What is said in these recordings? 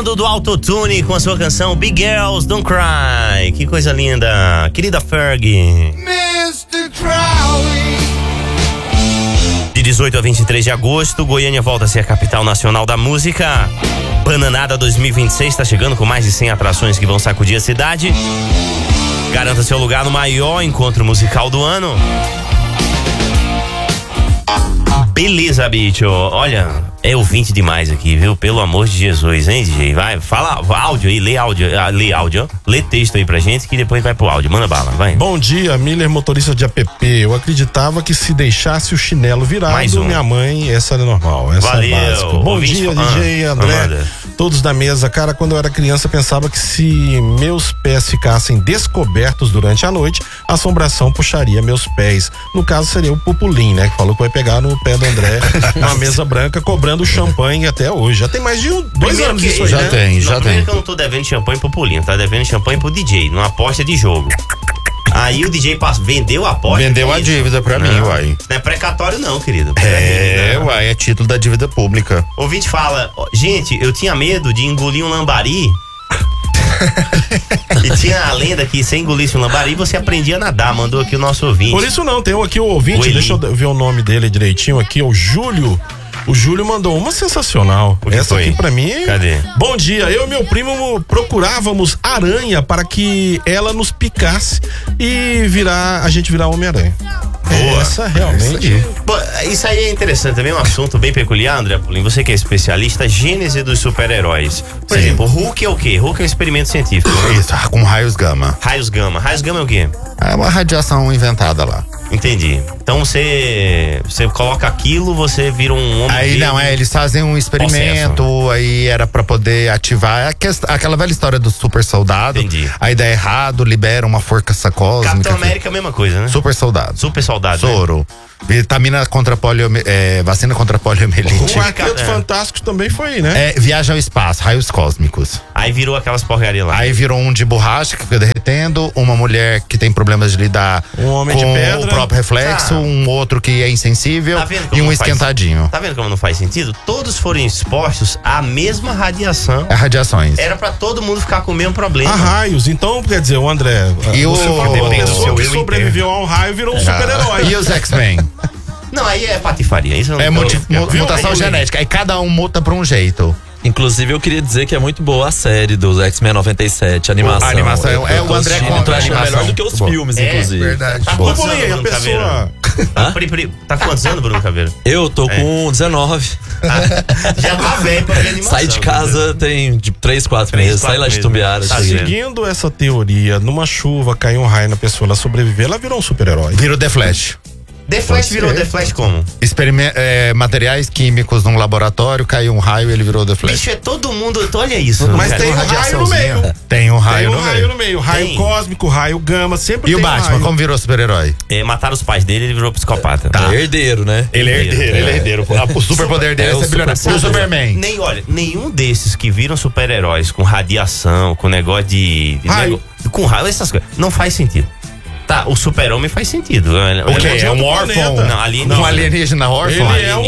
voltando do Autotune com a sua canção Big Girls Don't Cry. Que coisa linda, querida Fergie. Mr. Crowley. De 18 a 23 de agosto, Goiânia volta a ser a capital nacional da música. Bananada 2026 está chegando com mais de 100 atrações que vão sacudir a cidade. Garanta seu lugar no maior encontro musical do ano. Beleza, bicho. Olha, é ouvinte demais aqui, viu? Pelo amor de Jesus, hein, DJ? Vai, fala áudio aí, lê áudio, lê texto aí pra gente que depois vai pro áudio. Manda bala, vai. Bom dia, Miller, motorista de app. Eu acreditava que se deixasse o chinelo virado, minha mãe, essa era normal. Essa Valeu. é básica. Bom dia, DJ André. Todos da mesa. Cara, quando eu era criança, pensava que se meus pés ficassem descobertos durante a noite, a assombração puxaria meus pés. No caso, seria o Pupulim, né? Que falou que vai pegar no pé do André uma mesa branca, cobrando champanhe até hoje. Já tem mais de 2 anos isso aí, já né? tem. Primeiro que eu não tô devendo champanhe pro Pulinho, tá devendo champanhe pro DJ, numa aposta de jogo. Aí o DJ vendeu a aposta. Vendeu a dívida pra mim, uai. Isso não é precatório não, querido. Uai, é título da dívida pública. Ouvinte fala, gente, eu tinha medo de engolir um lambari. E tinha a lenda que se engolisse um lambari, você aprendia a nadar, mandou aqui o nosso ouvinte. Por isso não, tem aqui o ouvinte, deixa eu ver o nome dele direitinho aqui, o Júlio. O Júlio mandou uma sensacional. Essa aqui pra mim. Cadê? Bom dia, eu e meu primo procurávamos aranha para que ela nos picasse e a gente virar Homem-Aranha. Boa. Essa realmente. Isso aí é interessante também, um assunto bem peculiar, André Pulim. Você que é especialista, gênese dos super-heróis. Por exemplo, Hulk é o quê? Hulk é um experimento científico. Isso, com raios gama. Raios gama. Raios gama é o quê? É uma radiação inventada lá. Entendi. Então você coloca aquilo, você vira um homem. Aí não, eles fazem um experimento, aí era pra poder ativar aquela velha história do super soldado. Entendi. Aí dá errado, libera uma força cósmica. Capitão América é a mesma coisa, né? Super soldado. Super soldado. Soro. Né? Vitamina contra vacina contra poliomielite. O Quarteto Fantástico também foi, né? Viaja ao espaço, raios cósmicos. Aí virou aquelas porcarias lá. Aí virou um de borracha que fica derretendo, uma mulher que tem problemas de lidar um homem com de pedra, o próprio reflexo, um outro que é insensível e um esquentadinho. Tá vendo como não faz sentido? Todos foram expostos à mesma radiação. Radiações. Era pra todo mundo ficar com o mesmo problema. A raios. Então, quer dizer, o André, você falou, a pessoa que sobreviveu a um raio virou um super-herói. E os X-Men? Não, aí é patifaria. Isso é mutação genética. Aí cada um muta pra um jeito. Inclusive, eu queria dizer que é muito boa a série dos X-Men 97, a animação. A animação o André contra a animação. Melhor do que os filmes, inclusive. Verdade. Tá quantos anos, Bruno Caveira? Tá quantos anos, Bruno Caveira? Eu tô com 19. Já tá velho pra ver animação. Saí de casa tem de 3, 4 meses. Saí lá de Tumbiara. Seguindo essa teoria, numa chuva, caiu um raio na pessoa, ela sobreviveu, ela virou um super-herói. Virou The Flash. The Flash virou The Flash como? Materiais químicos num laboratório, caiu um raio e ele virou The Flash. Bicho, é todo mundo. Olha isso. Mas tem um raio no meio. Tem um raio no meio. Raio cósmico, raio gama, sempre e tem. E o Batman, como virou super-herói? Mataram os pais dele, ele virou psicopata. Tá. Herdeiro, né? Ele é herdeiro. O superpoder dele é ser bilionário. E o Superman? Nenhum desses que viram super-heróis com radiação, com negócio de raio. Com raio, essas coisas, não faz sentido. Tá, o super-homem faz sentido. O quê? É um órfão? Um alienígena órfão? Ele é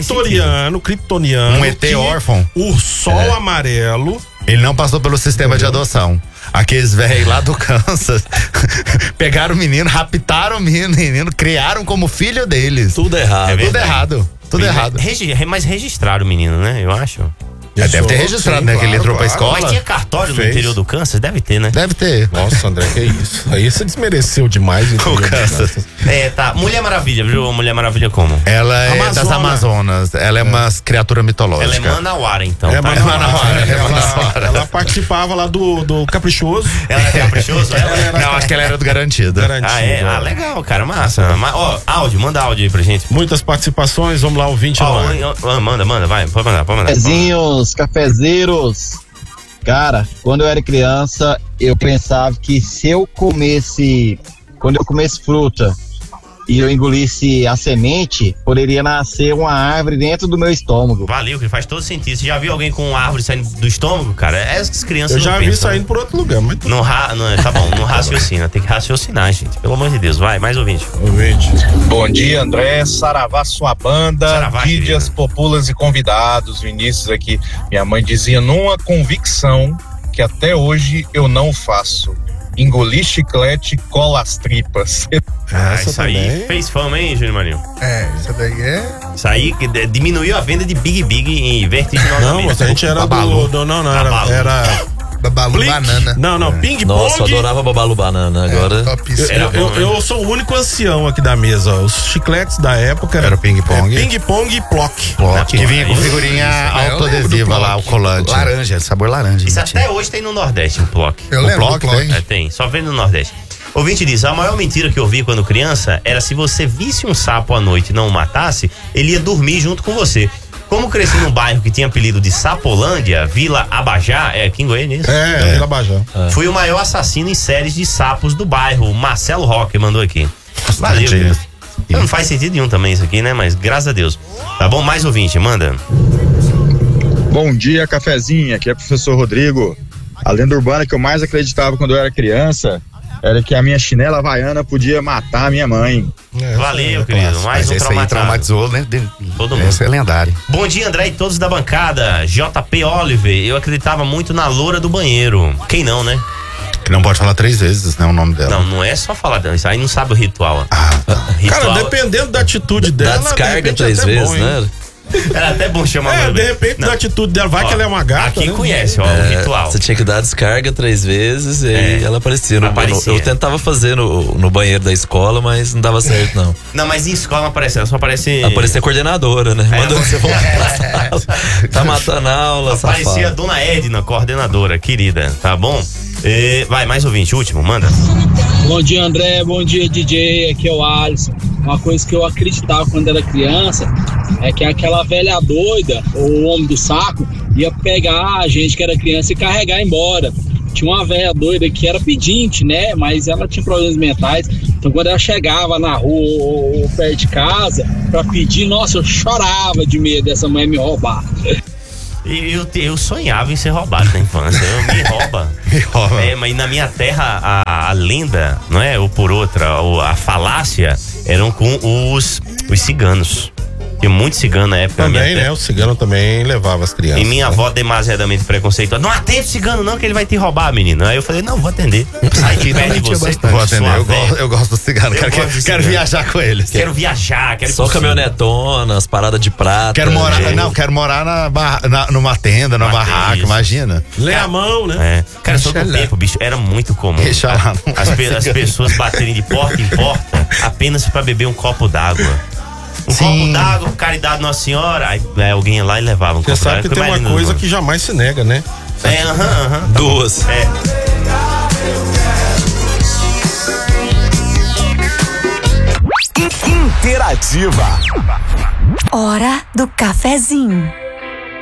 um kryptoniano. Um ET órfão? O sol amarelo. Ele não passou pelo sistema de adoção. Aqueles velhos lá do Kansas pegaram o menino, raptaram o menino, criaram como filho deles. Tudo errado. Tudo errado. Mas registraram o menino, né? Eu acho. Deve ter registrado, né? Que ele entrou pra escola. Mas tinha cartório no interior do Kansas? Deve ter, né? Deve ter. Nossa, André, que isso? Aí você desmereceu demais o Kansas. Tá. Mulher Maravilha, viu? Mulher Maravilha como? Ela é das Amazonas. Ela é uma criatura mitológica. Ela é Manauara, então. Ela participava lá do Caprichoso. Ela é Caprichoso? Não, acho que ela era do Garantido. Legal, cara, massa. Áudio, manda áudio aí pra gente. Muitas participações, vamos lá, ouvinte. Manda, vai, pode mandar. Cafezeiros, cara, quando eu era criança, eu pensava que quando eu comesse fruta e eu engolisse a semente, poderia nascer uma árvore dentro do meu estômago. Valeu, que faz todo sentido. Você já viu alguém com uma árvore saindo do estômago, cara? Essas crianças Eu já não vi pensam, saindo né? por outro lugar, mas Tá bom, não raciocina. Tem que raciocinar, gente. Pelo amor de Deus. Vai, mais ouvinte. Bom dia, André. Saravá, sua banda. Saravá, Dídias, querido. populas e convidados. Vinícius aqui. Minha mãe dizia numa convicção que até hoje eu não faço. Engolir chiclete, cola as tripas. essa Isso aí também. fez fama, hein, Júnior Marinho? Isso daí é. Isso aí que diminuiu a venda de Big e vertiginosamente. Não, mas a gente era Babalu. não, era Babalu Blink. banana. Não, ping Nossa, eu pong. adorava Babalu Banana. Agora. Topíssimo. Era bom, né? Eu sou o único ancião aqui da mesa. Os chicletes da época Era o ping-pong. Ping-pong e plock. Block, que vinha com figurinha eu lembro autoadesiva do lá, o Block. colante. Laranja, sabor laranja. Isso Mentira. até hoje tem no Nordeste, um Plock. Eu lembro do Block Block. tem? Tem, só vem no Nordeste. Ouvinte diz, a maior mentira que eu vi quando criança era se você visse um sapo à noite e não o matasse, ele ia dormir junto com você. Como cresci num bairro que tinha apelido de Sapolândia, Vila Abajá, é aqui em Goiânia isso? Vila Bajá. Fui o maior assassino em séries de sapos do bairro. O Marcelo Roque mandou aqui. Valeu, Tadinho. querido. Não faz sentido nenhum também isso aqui, né? Mas graças a Deus. Tá bom? Mais ouvinte, manda. Bom dia, cafezinha. Aqui é o professor Rodrigo. A lenda urbana que eu mais acreditava quando eu era criança era que a minha chinela havaiana podia matar a minha mãe. Valeu, querido. Mais Mas um esse aí traumatizado. traumatizou, né? Todo mundo. Esse é lendário. Bom dia, André e todos da bancada. JP Oliver, eu acreditava muito na loura do banheiro. Quem não, né? Que não pode falar 3 vezes, né? O nome dela. Não é só falar dela. Isso aí não sabe o ritual. Cara, dependendo da atitude dela, Dá descarga de repente 3 é até vezes, bom, hein? né? Era até bom chamar a De repente, da atitude dela, vai que ela é uma gata. Aqui né? conhece, ó, o ritual. Você tinha que dar descarga 3 vezes e aí ela aparecia. Aparecia. Eu tentava fazer no banheiro da escola, mas não dava certo, não. Não, mas em escola não aparece, ela só aparece. Aparecia a coordenadora, né? Mandando você voltar pra sala. Tá matando a aula, Aparecia a safado. dona Edna, coordenadora, querida, tá bom? Vai, mais ouvinte, último, manda. Bom dia, André. Bom dia, DJ. Aqui é o Alisson. Uma coisa que eu acreditava quando era criança é que aquela velha doida, ou o homem do saco, ia pegar a gente que era criança e carregar embora. Tinha uma velha doida que era pedinte, né? Mas ela tinha problemas mentais. Então, quando ela chegava na rua ou perto de casa pra pedir, nossa, eu chorava de medo dessa mulher me roubar. Eu sonhava em ser roubado na infância. Me rouba. Me rouba. Mas na minha terra, a lenda, não é? Ou por outra, a falácia, eram com os ciganos. Tinha muito cigano na época. Também, né? O cigano também levava as crianças. E minha avó demasiadamente preconceituosa. Não atende o cigano não, que ele vai te roubar, menino. Aí eu falei, não, vou atender. Sai de perto de você. Vou atender. Sua Eu gosto do cigano. Eu Quero, gosto do quero cigano. viajar com eles. Quero viajar, quero ir Só pro sul. caminhonetonas, parada de prata. Quero morar, gente. não, quero morar numa tenda, numa barraca, isso. imagina. Lê a mão, né? Cara, todo o tempo, bicho, era muito comum. Deixa lá, não As pessoas baterem de porta em porta apenas pra beber um copo d'água. Copo d'água, caridade Nossa Senhora. Aí alguém ia lá e levava um Você copo d'água. sabe que tem uma coisa que jamais se nega, né? aham. Duas. Interativa. Hora do cafezinho.